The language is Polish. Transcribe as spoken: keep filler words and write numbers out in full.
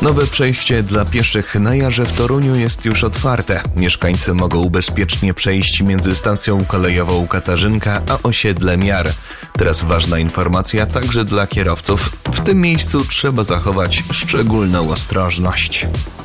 Nowe przejście dla pieszych na Jarze w Toruniu jest już otwarte. Mieszkańcy mogą bezpiecznie przejść między stacją kolejową Katarzynka a osiedlem Jar. Teraz ważna informacja także dla kierowców. W tym miejscu trzeba zachować szczególną ostrożność.